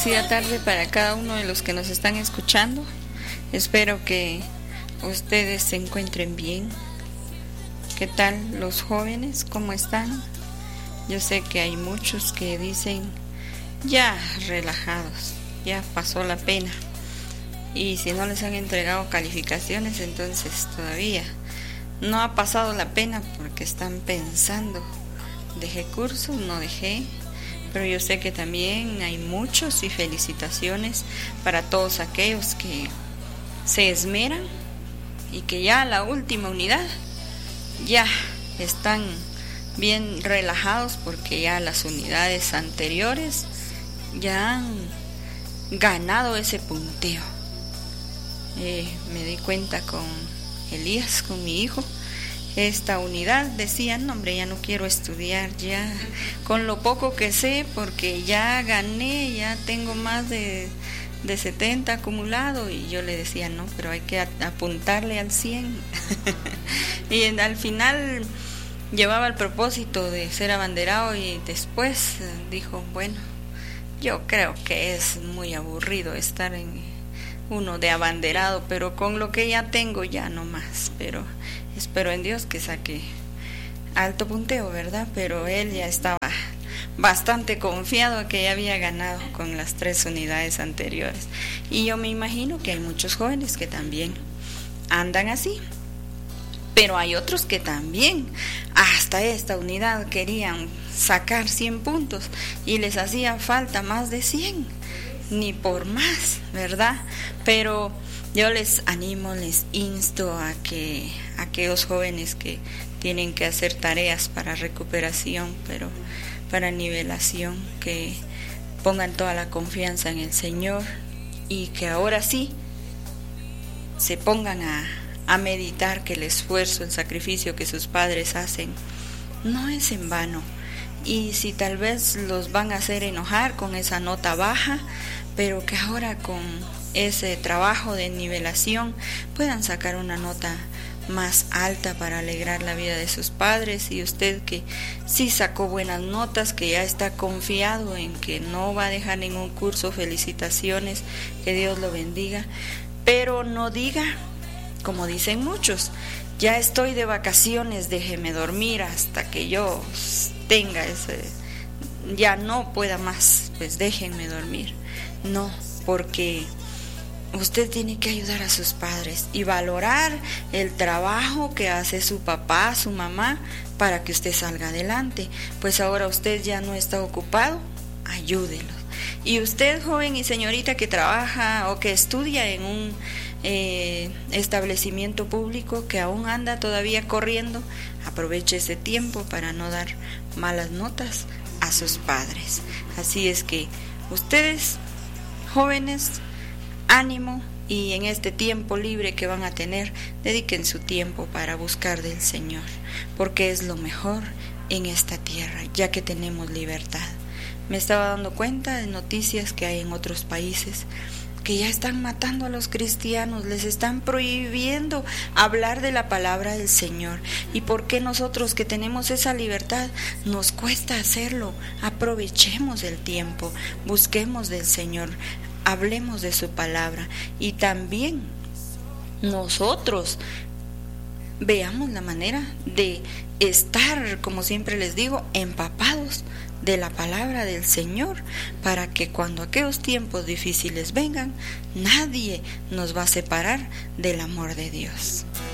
bendecida tarde para cada uno de los que nos están escuchando. Espero que ustedes se encuentren bien. ¿Qué tal los jóvenes? ¿Cómo están? Yo sé que hay muchos que dicen ya relajados, ya pasó la pena. Y si no les han entregado calificaciones, entonces todavía no ha pasado la pena porque están pensando, dejé curso, no dejé. Pero yo sé que también hay muchos y felicitaciones para todos aquellos que se esmeran y que ya la última unidad ya están bien relajados porque ya las unidades anteriores ya han ganado ese punteo. Me di cuenta con Elías, con mi hijo. Esta unidad decía, no hombre, ya no quiero estudiar, ya con lo poco que sé, porque ya gané, ya tengo más de 70 acumulado. Y yo le decía, no, pero hay que apuntarle al 100. Y al final llevaba el propósito de ser abanderado y después dijo, bueno, yo creo que es muy aburrido estar en uno de abanderado, pero con lo que ya tengo ya no más, pero espero en Dios que saque alto punteo, ¿verdad? Pero él ya estaba bastante confiado que ya había ganado con las 3 unidades anteriores. Y yo me imagino que hay muchos jóvenes que también andan así. Pero hay otros que también hasta esta unidad querían sacar 100 puntos y les hacía falta más de 100, ni por más, ¿verdad? Pero yo les animo, les insto a que aquellos jóvenes que tienen que hacer tareas para recuperación, pero para nivelación, que pongan toda la confianza en el Señor y que ahora sí se pongan a meditar que el esfuerzo, el sacrificio que sus padres hacen no es en vano. Y si tal vez los van a hacer enojar con esa nota baja, pero que ahora con ese trabajo de nivelación puedan sacar una nota más alta para alegrar la vida de sus padres. Y usted que sí sacó buenas notas, que ya está confiado en que no va a dejar ningún curso, felicitaciones, que Dios lo bendiga, pero no diga, como dicen muchos, ya estoy de vacaciones, déjeme dormir hasta que yo tenga ya no pueda más, pues déjenme dormir. No, porque usted tiene que ayudar a sus padres y valorar el trabajo que hace su papá, su mamá, para que usted salga adelante. Pues ahora usted ya no está ocupado, ayúdelos. Y usted, joven y señorita que trabaja o que estudia en un establecimiento público, que aún anda todavía corriendo, aproveche ese tiempo para no dar malas notas a sus padres. Así es que ustedes, jóvenes, ánimo, y en este tiempo libre que van a tener, dediquen su tiempo para buscar del Señor, porque es lo mejor en esta tierra, ya que tenemos libertad. Me estaba dando cuenta de noticias que hay en otros países que ya están matando a los cristianos, les están prohibiendo hablar de la palabra del Señor. ¿Y por qué nosotros que tenemos esa libertad nos cuesta hacerlo? Aprovechemos el tiempo, busquemos del Señor, hablemos de su palabra y también nosotros veamos la manera de estar, como siempre les digo, empapados de la palabra del Señor, para que cuando aquellos tiempos difíciles vengan, nadie nos va a separar del amor de Dios.